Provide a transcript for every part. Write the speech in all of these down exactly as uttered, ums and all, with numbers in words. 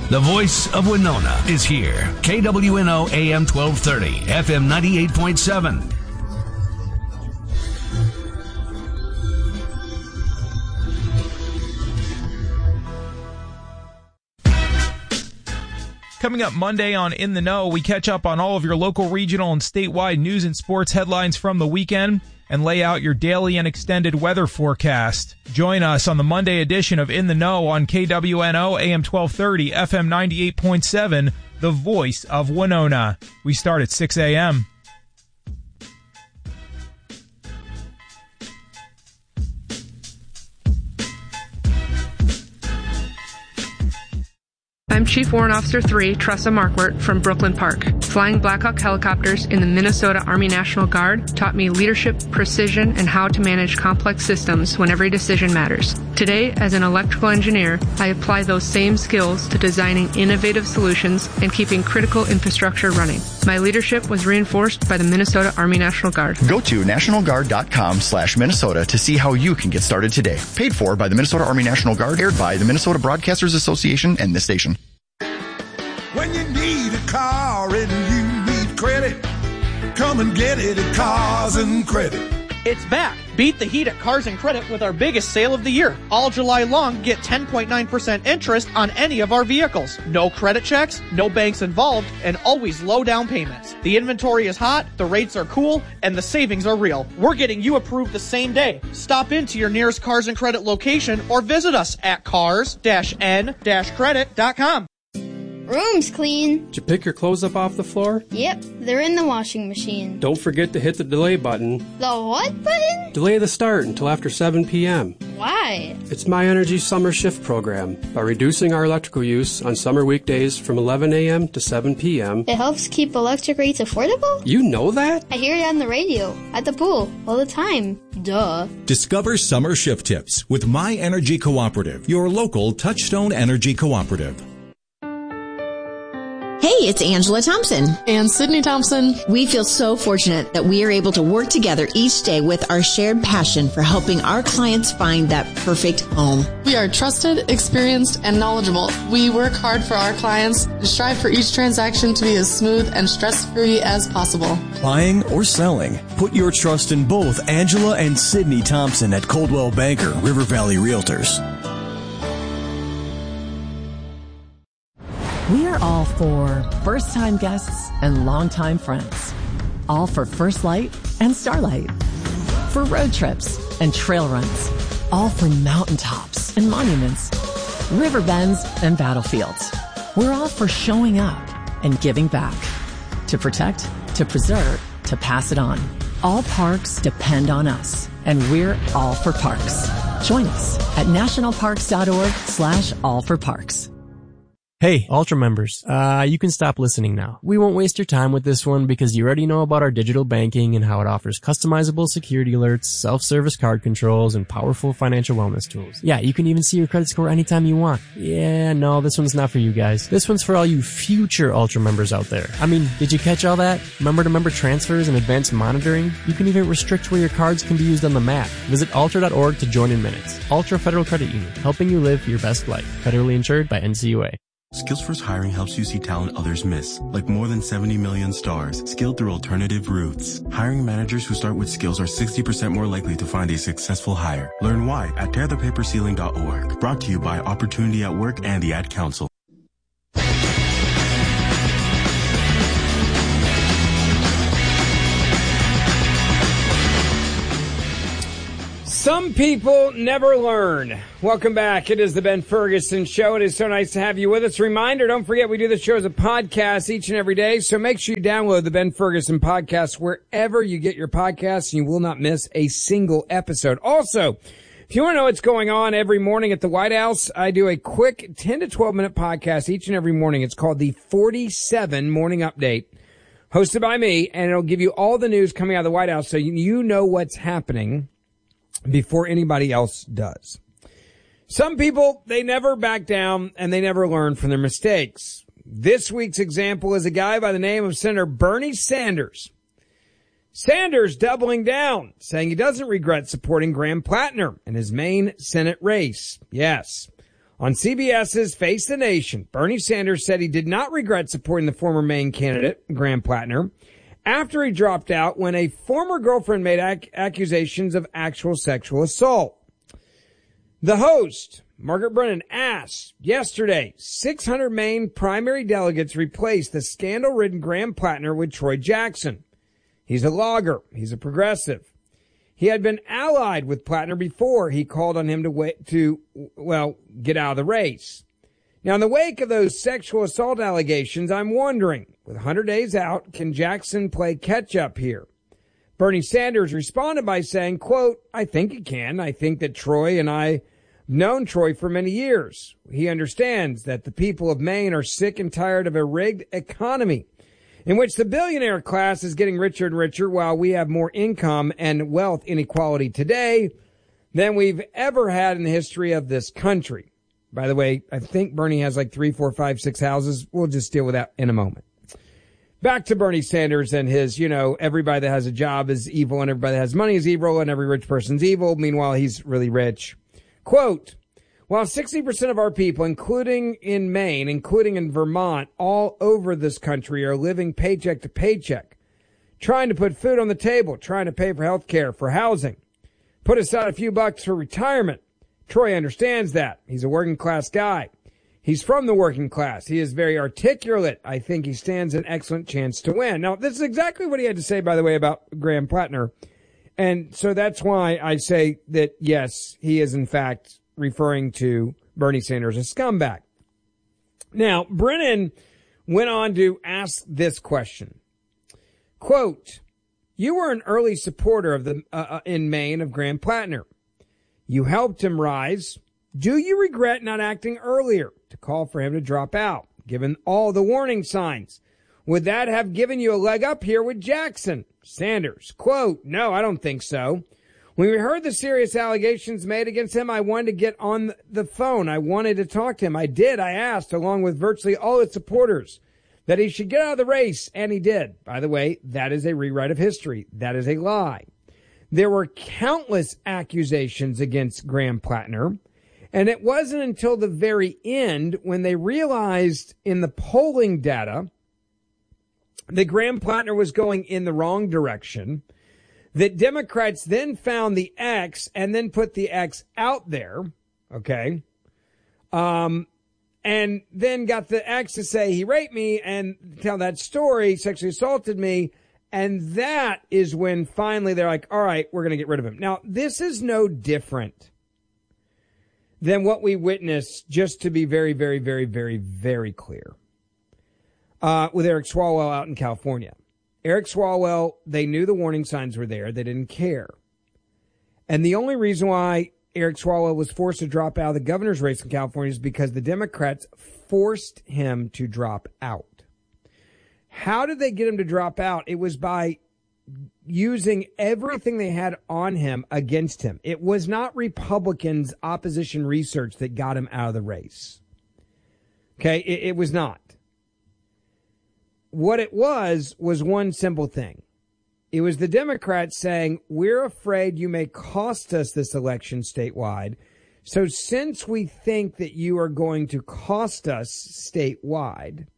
The voice of Winona is here. K W N O A M twelve thirty, F M ninety-eight point seven. Coming up Monday on In the Know, we catch up on all of your local, regional, and statewide news and sports headlines from the weekend and lay out your daily and extended weather forecast. Join us on the Monday edition of In the Know on K W N O A M twelve thirty, F M ninety-eight point seven, the voice of Winona. We start at six a.m. I'm Chief Warrant Officer three, Tressa Markwart from Brooklyn Park. Flying Black Hawk helicopters in the Minnesota Army National Guard taught me leadership, precision, and how to manage complex systems when every decision matters. Today, as an electrical engineer, I apply those same skills to designing innovative solutions and keeping critical infrastructure running. My leadership was reinforced by the Minnesota Army National Guard. Go to nationalguard.com slash Minnesota to see how you can get started today. Paid for by the Minnesota Army National Guard, aired by the Minnesota Broadcasters Association and this station. When you need a car and you need credit, come and get it at Cars and Credit. It's back. Beat the heat at Cars and Credit with our biggest sale of the year. All July long, get ten point nine percent interest on any of our vehicles. No credit checks, no banks involved, and always low down payments. The inventory is hot, the rates are cool, and the savings are real. We're getting you approved the same day. Stop into your nearest Cars and Credit location or visit us at cars dash n dash credit dot com. Room's clean. Did you pick your clothes up off the floor? Yep, they're in the washing machine. Don't forget to hit the delay button. The what button? Delay the start until after seven p.m. Why? It's My Energy Summer Shift Program. By reducing our electrical use on summer weekdays from eleven a.m. to seven p.m. It helps keep electric rates affordable? You know that? I hear it on the radio, at the pool, all the time. Duh. Discover summer shift tips with My Energy Cooperative, your local Touchstone Energy Cooperative. Hey, it's Angela Thompson. And Sydney Thompson. We feel so fortunate that we are able to work together each day with our shared passion for helping our clients find that perfect home. We are trusted, experienced, and knowledgeable. We work hard for our clients and strive for each transaction to be as smooth and stress-free as possible. Buying or selling, put your trust in both Angela and Sydney Thompson at Coldwell Banker River Valley Realtors. We are all for first-time guests and longtime friends. All for First Light and Starlight. For road trips and trail runs. All for mountaintops and monuments. River bends and battlefields. We're all for showing up and giving back. To protect, to preserve, to pass it on. All parks depend on us, and we're all for parks. Join us at nationalparks.org slash all for parks. Hey, Ultra members, uh, you can stop listening now. We won't waste your time with this one because you already know about our digital banking and how it offers customizable security alerts, self-service card controls, and powerful financial wellness tools. Yeah, you can even see your credit score anytime you want. Yeah, no, this one's not for you guys. This one's for all you future Ultra members out there. I mean, did you catch all that? Member-to-member transfers and advanced monitoring? You can even restrict where your cards can be used on the map. Visit ultra dot org to join in minutes. Ultra Federal Credit Union, helping you live your best life. Federally insured by N C U A. Skillsforce Hiring helps you see talent others miss, like more than seventy million stars, skilled through alternative routes. Hiring managers who start with skills are sixty percent more likely to find a successful hire. Learn why at tear the paper ceiling dot org. Brought to you by Opportunity at Work and the Ad Council. Some people never learn. Welcome back. It is the Ben Ferguson Show. It is so nice to have you with us. Reminder, don't forget we do the show as a podcast each and every day, so make sure you download the Ben Ferguson podcast wherever you get your podcasts, and you will not miss a single episode. Also, if you want to know what's going on every morning at the White House, I do a quick ten to twelve minute podcast each and every morning. It's called the forty-seven Morning Update, hosted by me, and it'll give you all the news coming out of the White House so you know what's happening before anybody else does. Some people, they never back down and they never learn from their mistakes. This week's example is a guy by the name of Senator Bernie Sanders. Sanders doubling down, saying he doesn't regret supporting Graham Plattner in his main Senate race. Yes, On CBS's Face the Nation, Bernie Sanders said he did not regret supporting the former Maine candidate, Graham Plattner, after he dropped out when a former girlfriend made ac- accusations of actual sexual assault. The host, Margaret Brennan, asked yesterday, six hundred Maine primary delegates replaced the scandal-ridden Graham Plattner with Troy Jackson. He's a logger. He's a progressive. He had been allied with Plattner before he called on him to, wait, to, well, get out of the race. Now, in the wake of those sexual assault allegations, I'm wondering, with one hundred days out, can Jackson play catch-up here? Bernie Sanders responded by saying, quote, I think he can. I think that Troy and I have known Troy for many years. He understands that the people of Maine are sick and tired of a rigged economy in which the billionaire class is getting richer and richer while we have more income and wealth inequality today than we've ever had in the history of this country. By the way, I think Bernie has like three, four, five, six houses. We'll just deal with that in a moment. Back to Bernie Sanders and his, you know, everybody that has a job is evil and everybody that has money is evil and every rich person's evil. Meanwhile, he's really rich. Quote, while sixty percent of our people, including in Maine, including in Vermont, all over this country are living paycheck to paycheck, trying to put food on the table, trying to pay for health care, for housing, put aside a few bucks for retirement. Troy understands that. He's a working class guy. He's from the working class. He is very articulate. I think he stands an excellent chance to win. Now, this is exactly what he had to say, by the way, about Graham Plattner. And so that's why I say that, yes, he is, in fact, referring to Bernie Sanders as scumbag. Now, Brennan went on to ask this question. Quote, you were an early supporter of the uh, in Maine of Graham Plattner. You helped him rise. Do you regret not acting earlier to call for him to drop out, given all the warning signs? Would that have given you a leg up here with Jackson? Sanders, quote, no, I don't think so. When we heard the serious allegations made against him, I wanted to get on the phone. I wanted to talk to him. I did. I asked, along with virtually all his supporters, that he should get out of the race, and he did. By the way, that is a rewrite of history. That is a lie. There were countless accusations against Graham Plattner, and it wasn't until the very end when they realized in the polling data that Graham Plattner was going in the wrong direction, that Democrats then found the X and then put the X out there, okay, um, and then got the X to say he raped me and tell that story, sexually assaulted me, and that is when finally they're like, all right, we're going to get rid of him. Now, this is no different than what we witnessed, just to be very, very, very, very, very clear, uh, with Eric Swalwell out in California. Eric Swalwell, they knew the warning signs were there. They didn't care. And the only reason why Eric Swalwell was forced to drop out of the governor's race in California is because the Democrats forced him to drop out. How did they get him to drop out? It was by using everything they had on him against him. It was not Republicans' opposition research that got him out of the race. Okay, it, it was not. What it was, was one simple thing. It was the Democrats saying, we're afraid you may cost us this election statewide. So since we think that you are going to cost us statewide,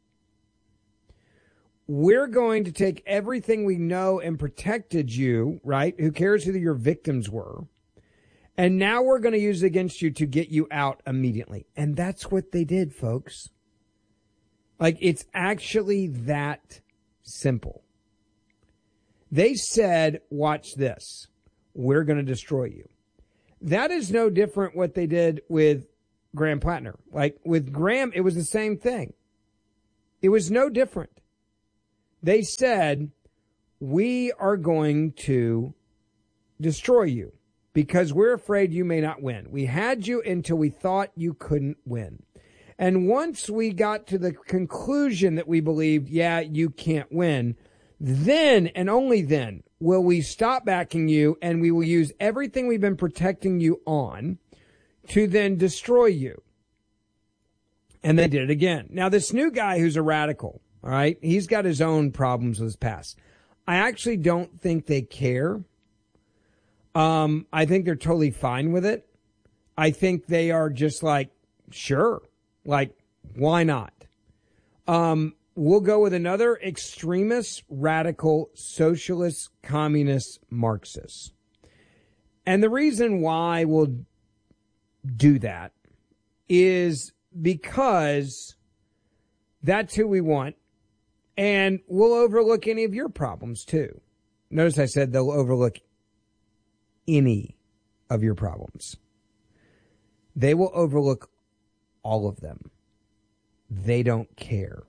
we're going to take everything we know and protected you, right? Who cares who your victims were? And now we're going to use it against you to get you out immediately. And that's what they did, folks. Like, it's actually that simple. They said, watch this. We're going to destroy you. That is no different what they did with Graham Plattner. Like, with Graham, it was the same thing. It was no different. They said, we are going to destroy you because we're afraid you may not win. We had you until we thought you couldn't win. And once we got to the conclusion that we believed, yeah, you can't win, then and only then will we stop backing you and we will use everything we've been protecting you on to then destroy you. And they did it again. Now, this new guy who's a radical, all right, he's got his own problems with his past. I actually don't think they care. Um, I think they're totally fine with it. I think they are just like, sure. Like, why not? Um, we'll go with another extremist, radical, socialist, communist, Marxist. And the reason why we'll do that is because that's who we want. And we'll overlook any of your problems, too. Notice I said they'll overlook any of your problems. They will overlook all of them. They don't care.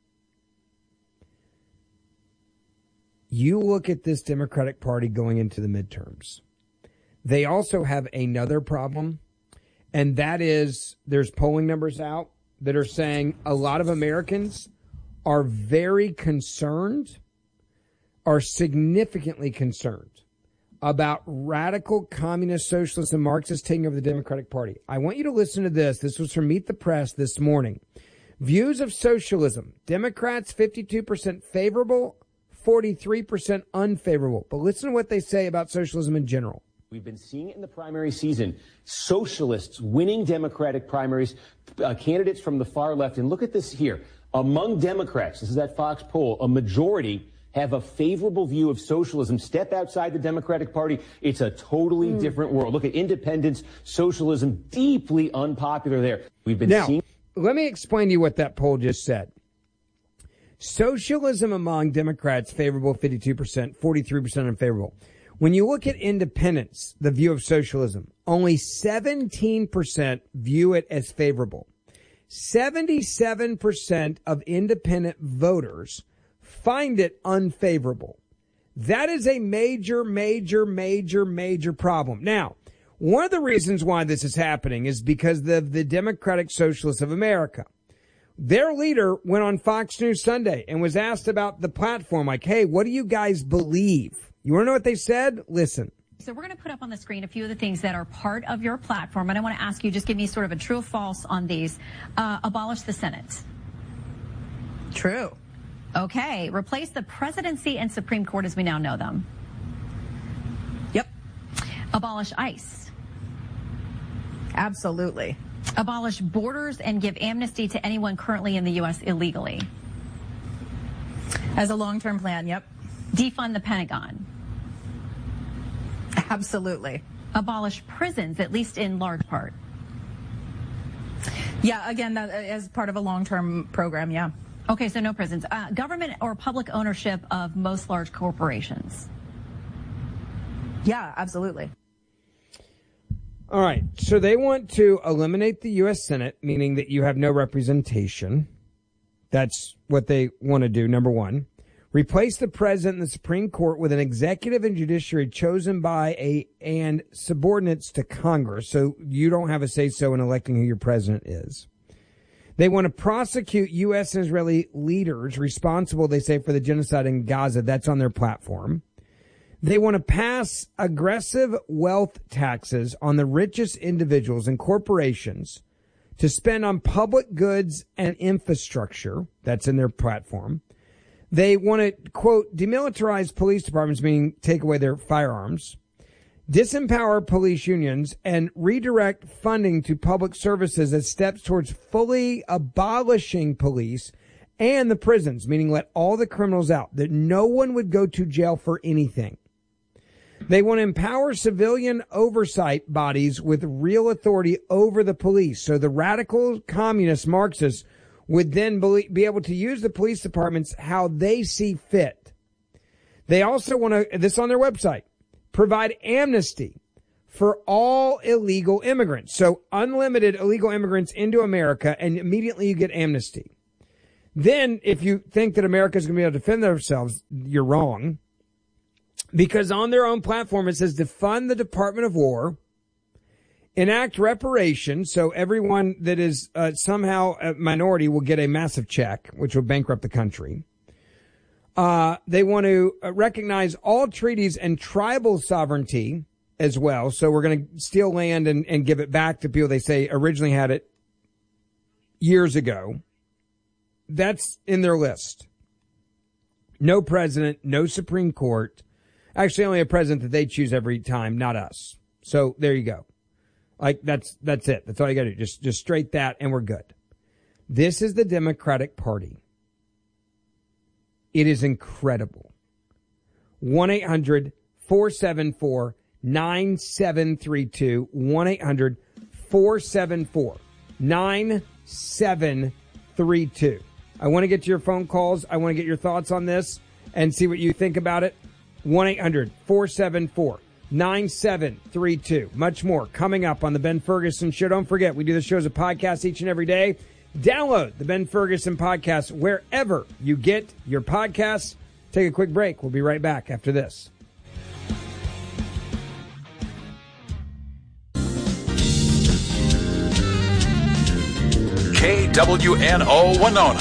You look at this Democratic Party going into the midterms. They also have another problem, and that is there's polling numbers out that are saying a lot of Americans are very concerned, are significantly concerned about radical communist, socialist, and Marxists taking over the Democratic Party. I want you to listen to this. This was from Meet the Press this morning. Views of socialism. Democrats, fifty-two percent favorable, forty-three percent unfavorable. But listen to what they say about socialism in general. We've been seeing it in the primary season. Socialists winning Democratic primaries, uh, candidates from the far left. And look at this here. Among Democrats, this is that Fox poll, a majority have a favorable view of socialism. Step outside the Democratic Party, it's a totally mm. different world. Look at independence, socialism, deeply unpopular there. We've been now, seeing... let me explain to you what that poll just said. Socialism among Democrats, favorable, fifty-two percent, forty-three percent unfavorable. When you look at independents, the view of socialism, only seventeen percent view it as favorable. seventy-seven percent of independent voters find it unfavorable. That is a major, major, major, major problem. Now, one of the reasons why this is happening is because of the Democratic Socialists of America. Their leader went on Fox News Sunday and was asked about the platform, like, hey, what do you guys believe? You want to know what they said? Listen. So we're going to put up on the screen a few of the things that are part of your platform, and I want to ask you, just give me sort of a true or false on these. Uh, abolish the Senate. True. Okay. Replace the presidency and Supreme Court as we now know them. Yep. Abolish ICE. Absolutely. Abolish borders and give amnesty to anyone currently in the U S illegally. As a long-term plan, yep. Defund the Pentagon. Absolutely. Abolish prisons, at least in large part. Yeah, again, that as part of a long-term program, yeah. Okay, so no prisons. Uh, government or public ownership of most large corporations. Yeah, absolutely. All right, so they want to eliminate the U S Senate, meaning that you have no representation. That's what they want to do, number one. Replace the president and the Supreme Court with an executive and judiciary chosen by a and subordinates to Congress, so you don't have a say-so in electing who your president is. They want to prosecute U S and Israeli leaders responsible, they say, for the genocide in Gaza. That's on their platform. They want to pass aggressive wealth taxes on the richest individuals and corporations to spend on public goods and infrastructure. That's in their platform. They want to, quote, demilitarize police departments, meaning take away their firearms, disempower police unions, and redirect funding to public services as steps towards fully abolishing police and the prisons, meaning let all the criminals out, that no one would go to jail for anything. They want to empower civilian oversight bodies with real authority over the police. So the radical communist Marxists would then be able to use the police departments how they see fit. They also want to, this on their website, provide amnesty for all illegal immigrants. So unlimited illegal immigrants into America, and immediately you get amnesty. Then if you think that America is going to be able to defend themselves, you're wrong. Because on their own platform, it says defund the Department of War, enact reparations, so everyone that is uh, somehow a minority will get a massive check, which will bankrupt the country. Uh, they want to recognize all treaties and tribal sovereignty as well. So we're going to steal land and, and give it back to people they say originally had it years ago. That's in their list. No president, no Supreme Court. Actually, only a president that they choose every time, not us. So there you go. Like, that's that's it. That's all you got to do. Just, just straight that, and we're good. This is the Democratic Party. It is incredible. one eight hundred four seven four nine seven three two. one eight hundred four seven four nine seven three two. I want to get to your phone calls. I want to get your thoughts on this and see what you think about it. one eight hundred four seven four nine seven three two. Much more coming up on the Ben Ferguson Show. Don't forget, we do the show as a podcast each and every day. Download the Ben Ferguson Podcast wherever you get your podcasts. Take a quick break. We'll be right back after this. K W N O Winona.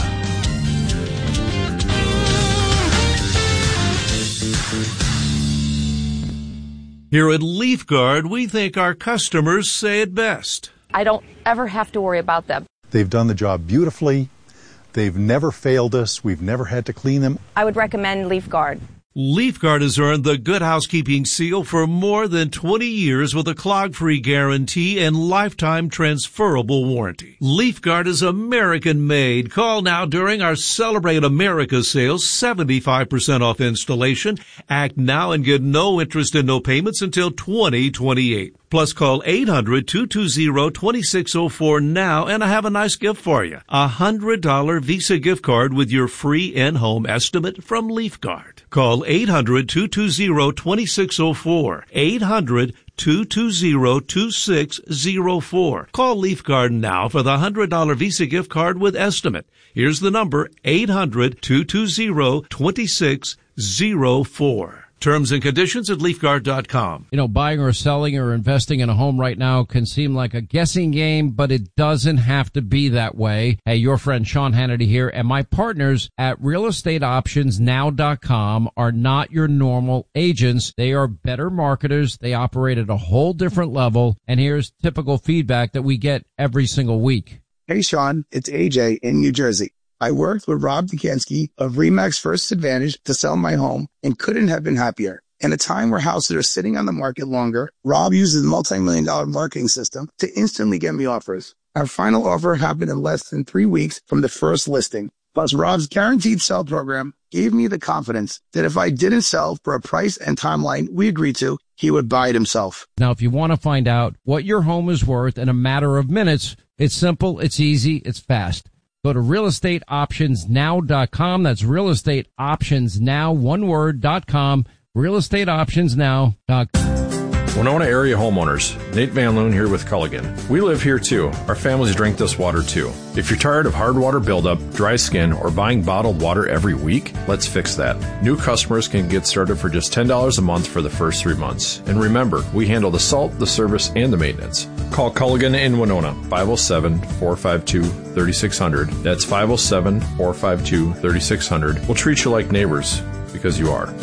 Here at LeafGuard, we think our customers say it best. I don't ever have to worry about them. They've done the job beautifully. They've never failed us. We've never had to clean them. I would recommend LeafGuard. LeafGuard has earned the Good Housekeeping seal for more than twenty years with a clog-free guarantee and lifetime transferable warranty. LeafGuard is American-made. Call now during our Celebrate America sales, seventy-five percent off installation. Act now and get no interest and no payments until twenty twenty-eight. Plus, call eight hundred two two zero two six zero four now, and I have a nice gift for you. A one hundred dollars Visa gift card with your free in-home estimate from LeafGuard. Call eight hundred two two zero two six zero four. eight hundred two two zero two six zero four. Call LeafGuard now for the one hundred dollars Visa gift card with estimate. Here's the number, eight hundred two two zero two six zero four. Terms and conditions at leaf guard dot com. You know, buying or selling or investing in a home right now can seem like a guessing game, but it doesn't have to be that way. Hey, your friend Sean Hannity here, and my partners at real estate options now dot com are not your normal agents. They are better marketers. They operate at a whole different level, and here's typical feedback that we get every single week. Hey, Sean, it's A J in New Jersey. I worked with Rob Dukansky of Remax First Advantage to sell my home and couldn't have been happier. In a time where houses are sitting on the market longer, Rob uses a multi-million dollar marketing system to instantly get me offers. Our final offer happened in less than three weeks from the first listing. Plus, Rob's guaranteed sell program gave me the confidence that if I didn't sell for a price and timeline we agreed to, he would buy it himself. Now, if you want to find out what your home is worth in a matter of minutes, it's simple, it's easy, it's fast. Go to real estate options now dot com. That's real estate options now, one word, dot com. real estate options now dot com. Winona area homeowners, Nate Van Loon here with Culligan. We live here too. Our families drink this water too. If you're tired of hard water buildup, dry skin, or buying bottled water every week, let's fix that. New customers can get started for just ten dollars a month for the first three months. And remember, we handle the salt, the service, and the maintenance. Call Culligan in Winona, five oh seven, four five two, three six zero zero. That's five oh seven, four five two, three six zero zero. We'll treat you like neighbors, because you are.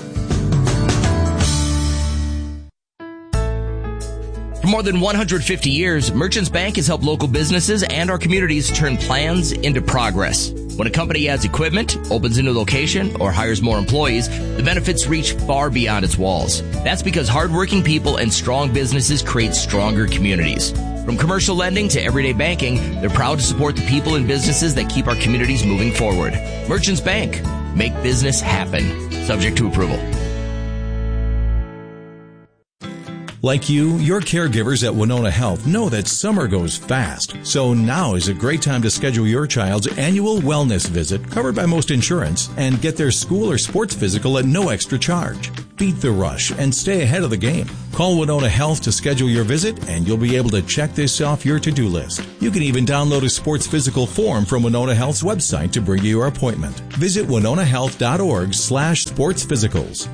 For more than one hundred fifty years, Merchants Bank has helped local businesses and our communities turn plans into progress. When a company adds equipment, opens a new location, or hires more employees, the benefits reach far beyond its walls. That's because hardworking people and strong businesses create stronger communities. From commercial lending to everyday banking, they're proud to support the people and businesses that keep our communities moving forward. Merchants Bank. Make business happen. Subject to approval. Like you, your caregivers at Winona Health know that summer goes fast. So now is a great time to schedule your child's annual wellness visit, covered by most insurance, and get their school or sports physical at no extra charge. Beat the rush and stay ahead of the game. Call Winona Health to schedule your visit, and you'll be able to check this off your to-do list. You can even download a sports physical form from Winona Health's website to bring you your appointment. Visit winona health dot org slash sports physicals.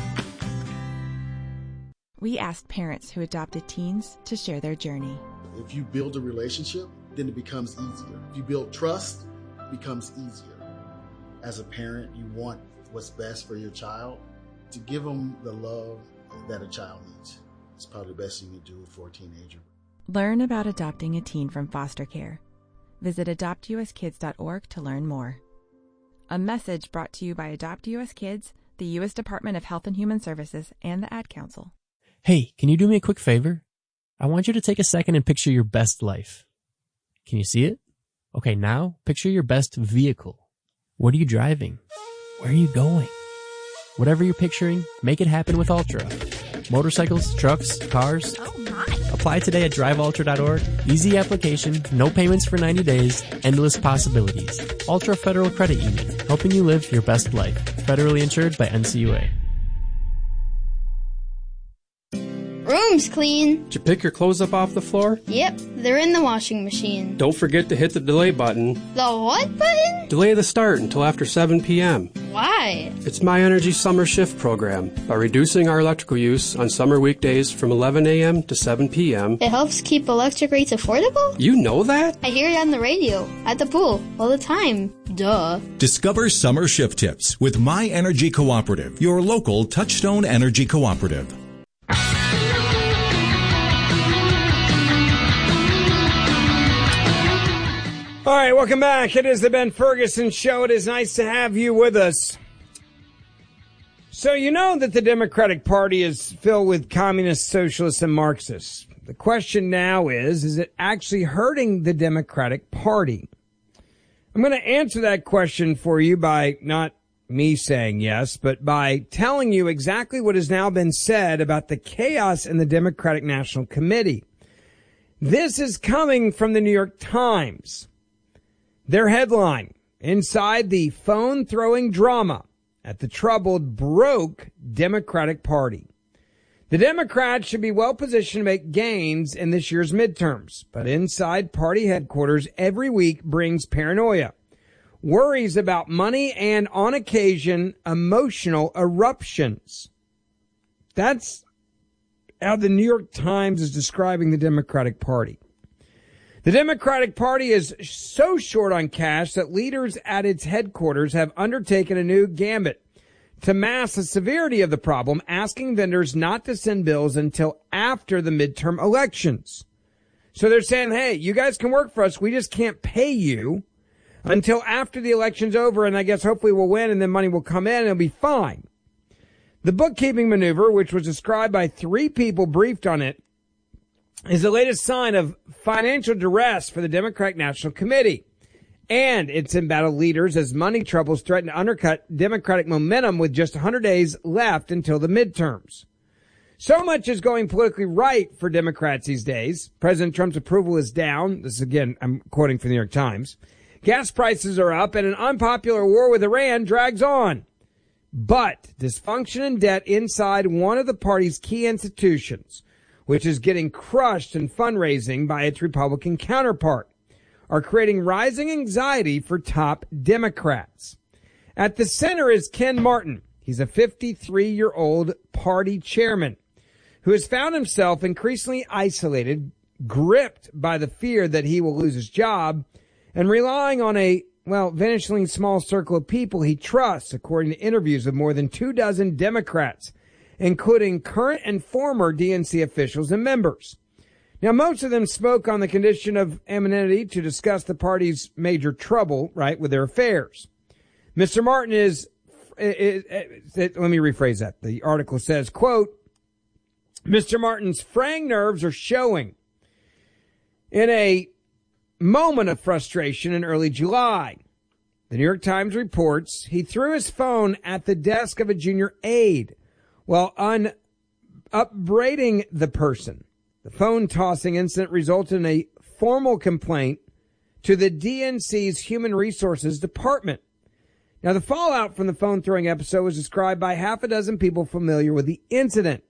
We asked parents who adopted teens to share their journey. If you build a relationship, then it becomes easier. If you build trust, it becomes easier. As a parent, you want what's best for your child. To give them the love that a child needs. It's probably the best you can do for a teenager. Learn about adopting a teen from foster care. Visit adopt u s kids dot org to learn more. A message brought to you by Adopt U S Kids, the U S Department of Health and Human Services, and the Ad Council. Hey, can you do me a quick favor? I want you to take a second and picture your best life. Can you see it? Okay, now picture your best vehicle. What are you driving? Where are you going? Whatever you're picturing, make it happen with Ultra. Motorcycles, trucks, cars. Oh my. Apply today at drive ultra dot org. Easy application, no payments for ninety days, endless possibilities. Ultra Federal Credit Union, helping you live your best life. Federally insured by N C U A. Room's clean. Did you pick your clothes up off the floor? Yep, they're in the washing machine. Don't forget to hit the delay button. The what button? Delay the start until after seven p.m. Why? It's My Energy Summer Shift program. By reducing our electrical use on summer weekdays from eleven a.m. to seven p.m. It helps keep electric rates affordable? You know that? I hear it on the radio, at the pool, all the time. Duh. Discover summer shift tips with My Energy Cooperative, your local Touchstone Energy Cooperative. All right, welcome back. It is the Ben Ferguson Show. It is nice to have you with us. So you know that the Democratic Party is filled with communists, socialists, and Marxists. The question now is, is it actually hurting the Democratic Party? I'm going to answer that question for you by not me saying yes, but by telling you exactly what has now been said about the chaos in the Democratic National Committee. This is coming from the New York Times. Their headline, inside the phone-throwing drama at the troubled, broke Democratic Party. The Democrats should be well-positioned to make gains in this year's midterms, but inside party headquarters every week brings paranoia, worries about money, and, on occasion, emotional eruptions. That's how the New York Times is describing the Democratic Party. The Democratic Party is so short on cash that leaders at its headquarters have undertaken a new gambit to mask the severity of the problem, asking vendors not to send bills until after the midterm elections. So they're saying, hey, you guys can work for us. We just can't pay you until after the election's over, and I guess hopefully we'll win, and then money will come in, and it'll be fine. The bookkeeping maneuver, which was described by three people briefed on it, is the latest sign of financial duress for the Democratic National Committee. And it's embattled leaders as money troubles threaten to undercut Democratic momentum with just one hundred days left until the midterms. So much is going politically right for Democrats these days. President Trump's approval is down. This is, again, I'm quoting from the New York Times. Gas prices are up, and an unpopular war with Iran drags on. But dysfunction and debt inside one of the party's key institutions, which is getting crushed in fundraising by its Republican counterpart, are creating rising anxiety for top Democrats. At the center is Ken Martin. He's a fifty-three-year-old party chairman who has found himself increasingly isolated, gripped by the fear that he will lose his job, and relying on a, well, vanishingly small circle of people he trusts, according to interviews with more than two dozen Democrats, including current and former D N C officials and members. Now, most of them spoke on the condition of anonymity to discuss the party's major trouble, right, with their affairs. Mister Martin is, is, is, is, let me rephrase that. The article says, quote, Mister Martin's fraying nerves are showing. In a moment of frustration in early July, the New York Times reports he threw his phone at the desk of a junior aide while un- upbraiding the person. The phone tossing incident resulted in a formal complaint to the D N C's Human Resources Department. Now, the fallout from the phone throwing episode was described by half a dozen people familiar with the incident.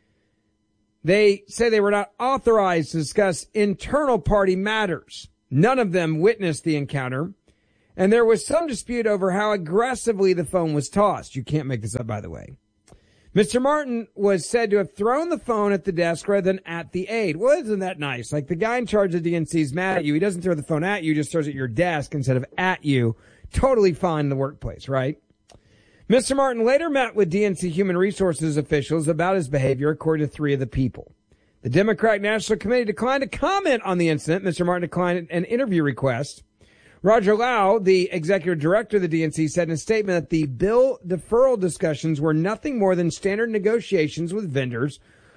They say they were not authorized to discuss internal party matters. None of them witnessed the encounter, and there was some dispute over how aggressively the phone was tossed. You can't make this up, by the way. Mister Martin was said to have thrown the phone at the desk rather than at the aide. Well, isn't that nice? Like, the guy in charge of D N C is mad at you. He doesn't throw the phone at you, just throws it at your desk instead of at you. Totally fine in the workplace, right? Mister Martin later met with D N C Human Resources officials about his behavior, according to three of the people. The Democratic National Committee declined to comment on the incident. Mister Martin declined an interview request. Roger Lau, the executive director of the D N C, said in a statement that the bill deferral discussions were nothing more than standard negotiations with vendors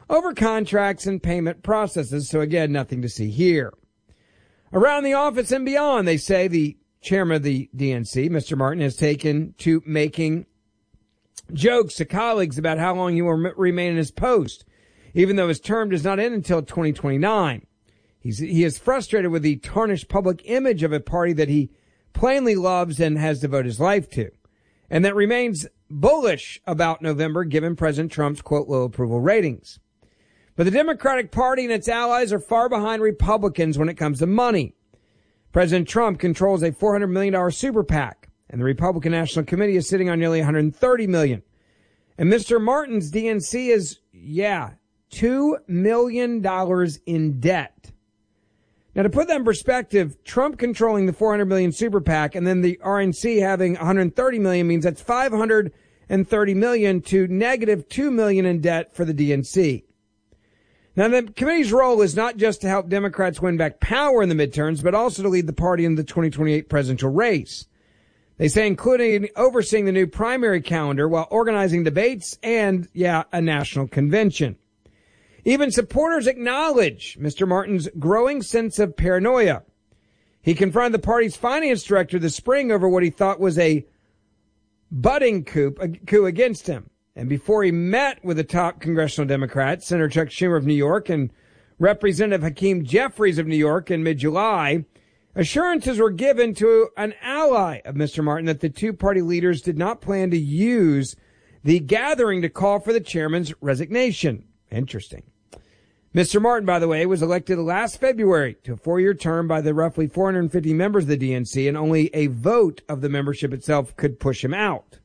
over contracts and payment processes. So again, nothing to see here. Around the office and beyond, they say the chairman of the D N C, Mister Martin, has taken to making jokes to colleagues about how long he will remain in his post, even though his term does not end until twenty twenty-nine. He's, he is frustrated with the tarnished public image of a party that he plainly loves and has devoted his life to, and that remains bullish about November given President Trump's, quote, low approval ratings. But the Democratic Party and its allies are far behind Republicans when it comes to money. President Trump controls a four hundred million dollars super PAC, and the Republican National Committee is sitting on nearly one hundred thirty million dollars. And Mister Martin's D N C is, yeah, two million dollars in debt. Now, to put that in perspective, Trump controlling the four hundred million dollars super PAC and then the R N C having one hundred thirty million dollars means that's five hundred thirty million dollars to negative two million dollars in debt for the D N C. Now, the committee's role is not just to help Democrats win back power in the midterms, but also to lead the party in the twenty twenty-eight presidential race. They say including overseeing the new primary calendar while organizing debates and, yeah, a national convention. Even supporters acknowledge Mister Martin's growing sense of paranoia. He confronted the party's finance director this spring over what he thought was a budding coup, a coup against him. And before he met with the top congressional Democrats, Senator Chuck Schumer of New York and Representative Hakeem Jeffries of New York in mid-July, assurances were given to an ally of Mister Martin that the two party leaders did not plan to use the gathering to call for the chairman's resignation. Interesting. Mister Martin, by the way, was elected last February to a four-year term by the roughly four hundred fifty members of the D N C, and only a vote of the membership itself could push him out.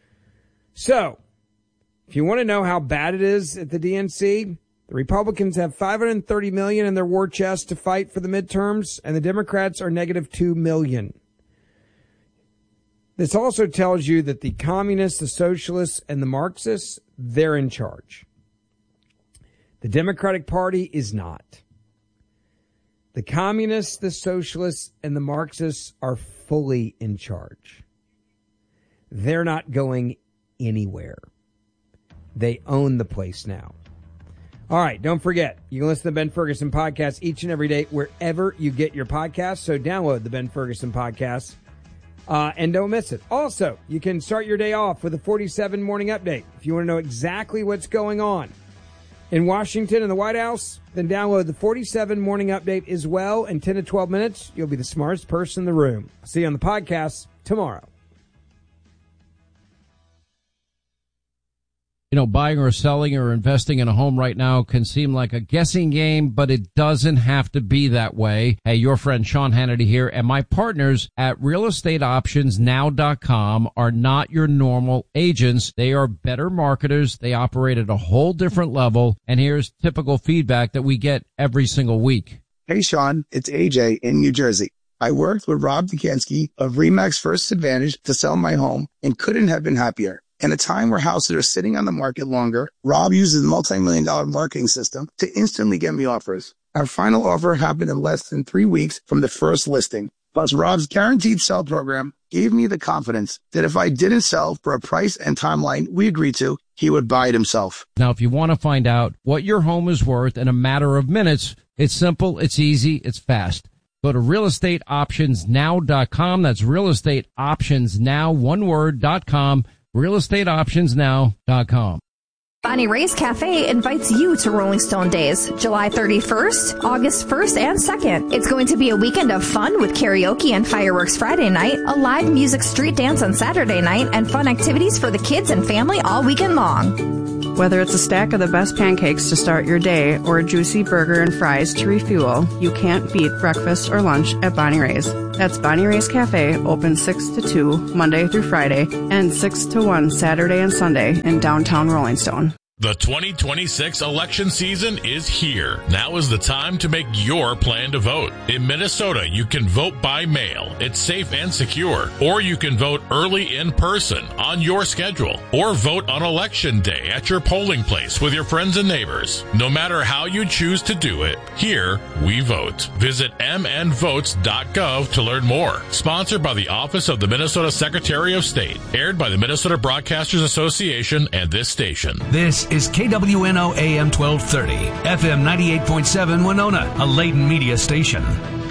So, if you want to know how bad it is at the D N C, the Republicans have five hundred thirty million dollars in their war chest to fight for the midterms, and the Democrats are negative two million dollars. This also tells you that the communists, the socialists, and the Marxists, they're in charge. The Democratic Party is not. The communists, the socialists, and the Marxists are fully in charge. They're not going anywhere. They own the place now. All right, don't forget, you can listen to the Ben Ferguson podcast each and every day wherever you get your podcasts. So download the Ben Ferguson podcast uh, and don't miss it. Also, you can start your day off with a forty-seven morning update. If you want to know exactly what's going on in Washington and the White House, then download the forty-seven morning update as well. In ten to twelve minutes, you'll be the smartest person in the room. See you on the podcast tomorrow. You know, buying or selling or investing in a home right now can seem like a guessing game, but it doesn't have to be that way. Hey, your friend Sean Hannity here, and my partners at real estate options now dot com are not your normal agents. They are better marketers. They operate at a whole different level, and here's typical feedback that we get every single week. Hey, Sean, it's A J in New Jersey. I worked with Rob Dukansky of RE/MAX First Advantage to sell my home and couldn't have been happier. In a time where houses are sitting on the market longer, Rob uses a multi-million dollar marketing system to instantly get me offers. Our final offer happened in less than three weeks from the first listing. Plus, Rob's guaranteed sell program gave me the confidence that if I didn't sell for a price and timeline we agreed to, he would buy it himself. Now, if you want to find out what your home is worth in a matter of minutes, it's simple, it's easy, it's fast. Go to real estate options now dot com. That's real estate options now, one word, dot com. real estate options now dot com. Bonnie Ray's Cafe invites you to Rolling Stone Days, July thirty-first, August first, and second. It's going to be a weekend of fun with karaoke and fireworks Friday night, a live music street dance on Saturday night, and fun activities for the kids and family all weekend long. Whether it's a stack of the best pancakes to start your day or a juicy burger and fries to refuel, you can't beat breakfast or lunch at Bonnie Ray's. That's Bonnie Ray's Cafe, open six to two, Monday through Friday, and six to one Saturday and Sunday in downtown Rolling Stone. The twenty twenty-six election season is here. Now is the time to make your plan to vote. In Minnesota, you can vote by mail. It's safe and secure. Or you can vote early in person on your schedule. Or vote on election day at your polling place with your friends and neighbors. No matter how you choose to do it, here we vote. Visit m n votes dot gov to learn more. Sponsored by the Office of the Minnesota Secretary of State. Aired by the Minnesota Broadcasters Association and this station. This This is K W N O A M twelve thirty, F M ninety-eight point seven Winona, a Layton media station.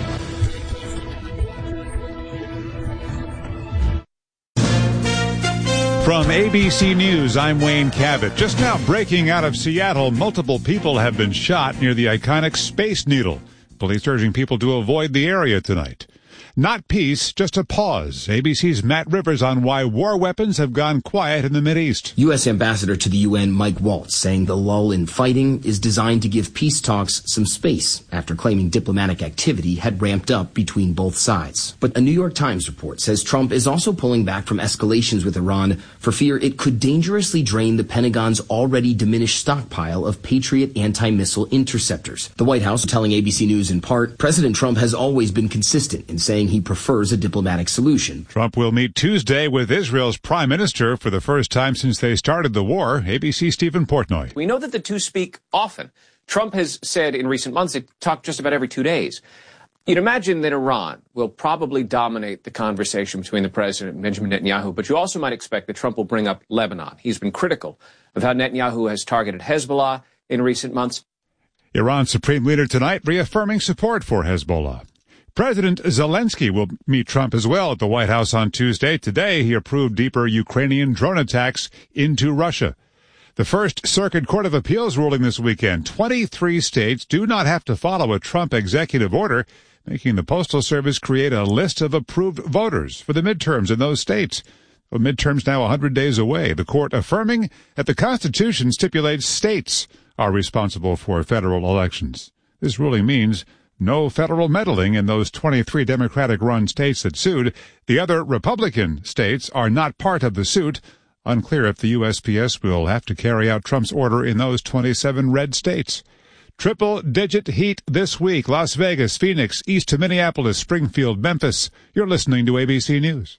From A B C News, I'm Wayne Cabot. Just now breaking out of Seattle, multiple people have been shot near the iconic Space Needle. Police urging people to avoid the area tonight. Not peace, just a pause. A B C's Matt Rivers on why war weapons have gone quiet in the Mideast. U S Ambassador to the U N Mike Waltz saying the lull in fighting is designed to give peace talks some space after claiming diplomatic activity had ramped up between both sides. But a New York Times report says Trump is also pulling back from escalations with Iran for fear it could dangerously drain the Pentagon's already diminished stockpile of Patriot anti-missile interceptors. The White House telling A B C News in part, President Trump has always been consistent in saying he prefers a diplomatic solution. Trump will meet Tuesday with Israel's prime minister for the first time since they started the war. A B C Stephen Portnoy. We know that the two speak often. Trump has said in recent months they talk just about every two days. You'd imagine that Iran will probably dominate the conversation between the president and Benjamin Netanyahu, but you also might expect that Trump will bring up Lebanon. He's been critical of how Netanyahu has targeted Hezbollah in recent months. Iran's supreme leader tonight reaffirming support for Hezbollah. President Zelensky will meet Trump as well at the White House on Tuesday. Today, he approved deeper Ukrainian drone attacks into Russia. The First Circuit Court of Appeals ruling this weekend. twenty-three states do not have to follow a Trump executive order, making the Postal Service create a list of approved voters for the midterms in those states. The midterms now one hundred days away. The court affirming that the Constitution stipulates states are responsible for federal elections. This ruling means no federal meddling in those twenty-three Democratic-run states that sued. The other Republican states are not part of the suit. Unclear if the U S P S will have to carry out Trump's order in those twenty-seven red states. Triple-digit heat this week. Las Vegas, Phoenix, east to Minneapolis, Springfield, Memphis. You're listening to A B C News.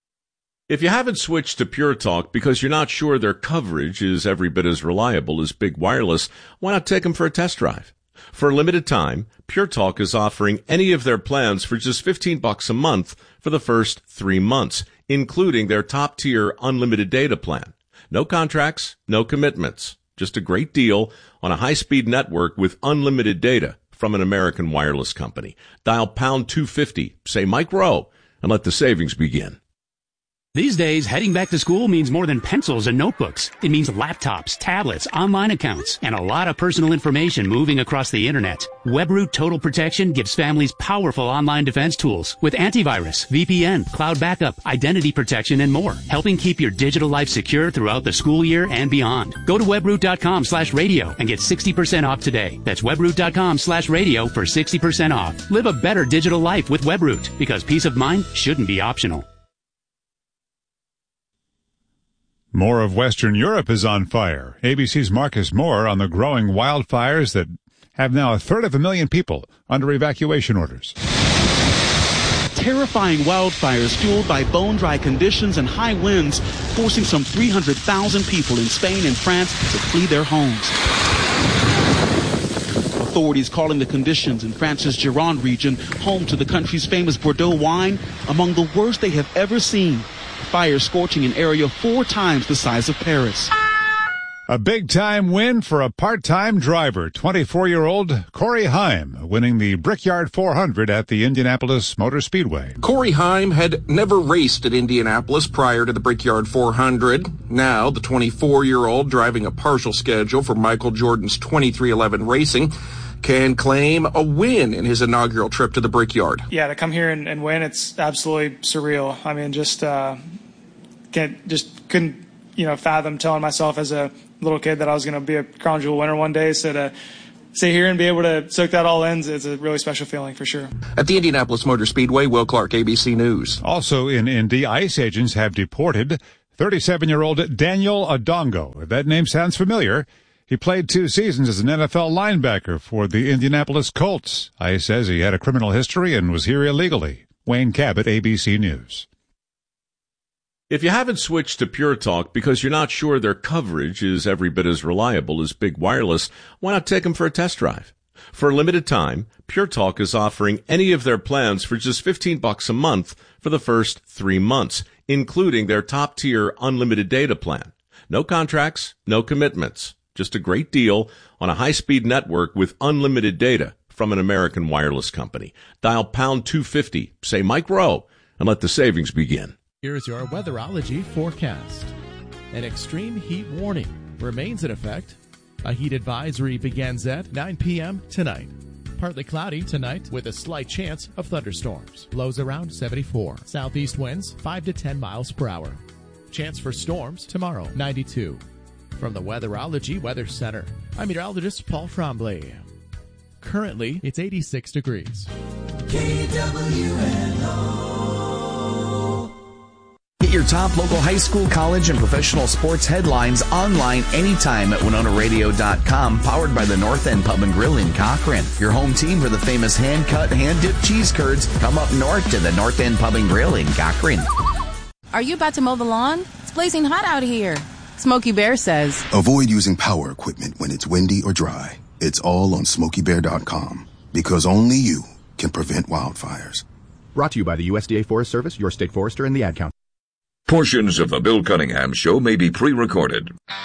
If you haven't switched to Pure Talk because you're not sure their coverage is every bit as reliable as Big Wireless, why not take them for a test drive? For a limited time, Pure Talk is offering any of their plans for just fifteen bucks a month for the first three months, including their top-tier unlimited data plan. No contracts, no commitments. Just a great deal on a high-speed network with unlimited data from an American wireless company. Dial pound two fifty, say Mike Rowe, and let the savings begin. These days, heading back to school means more than pencils and notebooks. It means laptops, tablets, online accounts, and a lot of personal information moving across the internet. WebRoot Total Protection gives families powerful online defense tools with antivirus, V P N, cloud backup, identity protection, and more, helping keep your digital life secure throughout the school year and beyond. Go to webroot.com slash radio and get sixty percent off today. That's webroot.com slash radio for sixty percent off. Live a better digital life with WebRoot, because peace of mind shouldn't be optional. More of Western Europe is on fire. A B C's Marcus Moore on the growing wildfires that have now a third of a million people under evacuation orders. Terrifying wildfires fueled by bone-dry conditions and high winds, forcing some three hundred thousand people in Spain and France to flee their homes. Authorities calling the conditions in France's Gironde region, home to the country's famous Bordeaux wine, among the worst they have ever seen. Fire scorching an area four times the size of Paris. A big-time win for a part-time driver, twenty-four-year-old Corey Heim, winning the Brickyard four hundred at the Indianapolis Motor Speedway. Corey Heim had never raced at Indianapolis prior to the Brickyard four hundred. Now, the twenty-four-year-old, driving a partial schedule for Michael Jordan's twenty-three eleven Racing, can claim a win in his inaugural trip to the Brickyard. Yeah, to come here and, and win, it's absolutely surreal. I mean, just uh, can't, just couldn't, you know, fathom telling myself as a little kid that I was going to be a Crown Jewel winner one day. So to sit here and be able to soak that all in is a really special feeling for sure. At the Indianapolis Motor Speedway, Will Clark, A B C News. Also in Indy, ICE agents have deported thirty-seven-year-old Daniel Adongo. If that name sounds familiar, he played two seasons as an N F L linebacker for the Indianapolis Colts. ICE says he had a criminal history and was here illegally. Wayne Cabot, A B C News. If you haven't switched to Pure Talk because you're not sure their coverage is every bit as reliable as Big Wireless, why not take them for a test drive? For a limited time, Pure Talk is offering any of their plans for just fifteen bucks a month for the first three months, including their top-tier unlimited data plan. No contracts, no commitments. Just a great deal on a high-speed network with unlimited data from an American wireless company. Dial pound two fifty, say Mike Rowe, and let the savings begin. Here's your weatherology forecast. An extreme heat warning remains in effect. A heat advisory begins at nine p.m. tonight. Partly cloudy tonight with a slight chance of thunderstorms. Lows around seventy-four. Southeast winds five to ten miles per hour. Chance for storms tomorrow, ninety-two. From the Weatherology Weather Center, I'm meteorologist Paul Frombley. Currently, it's eighty-six degrees. K W N O. Get your top local high school, college, and professional sports headlines online anytime at winona radio dot com, powered by the North End Pub and Grill in Cochrane. Your home team for the famous hand-cut, hand-dipped cheese curds. Come up north to the North End Pub and Grill in Cochrane. Are you about to mow the lawn? It's blazing hot out here. Smokey Bear says, avoid using power equipment when it's windy or dry. It's all on smokey bear dot com, because only you can prevent wildfires. Brought to you by the U S D A Forest Service, your state forester, and the Ad Council. Portions of the Bill Cunningham Show may be pre-recorded.